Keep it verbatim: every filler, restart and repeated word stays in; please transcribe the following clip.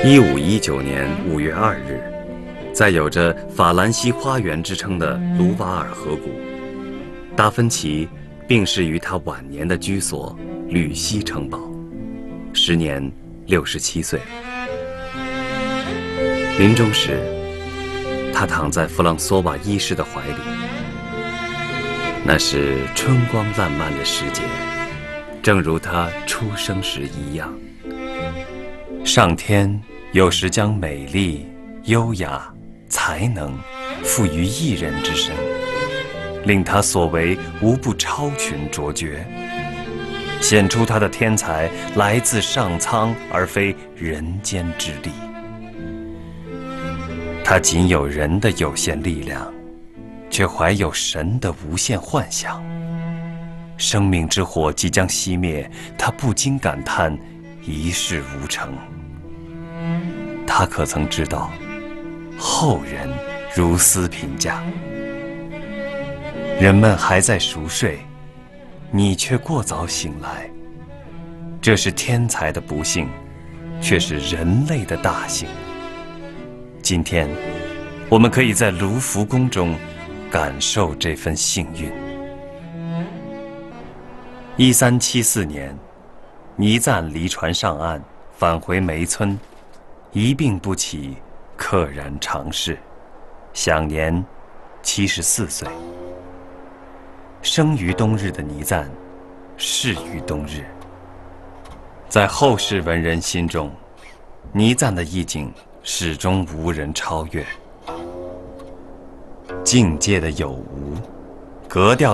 一五一九年五月二日，在有着法兰西花园之称的卢瓦尔河谷，达芬奇病逝于他晚年的居所吕西城堡，时年六十七岁。临终时，他躺在弗朗索瓦一世的怀里。那是春光烂漫的时节，正如他出生时一样。上天有时将美丽、优雅、才能赋予一人之身，令他所为无不超群卓绝，显出他的天才来自上苍而非人间之力。他仅有人的有限力量，却怀有神的无限幻想。生命之火即将熄灭，他不禁感叹一事无成。他可曾知道，后人如斯评价：人们还在熟睡，你却过早醒来。这是天才的不幸，却是人类的大幸。今天，我们可以在卢浮宫中感受这份幸运。一三七四年，倪瓒离船上岸，返回梅村，一病不起，溘然长逝，享年七十四岁。生于冬日的倪瓒，逝于冬日。在后世文人心中，倪瓒的意境始终无人超越。境界的有无，格调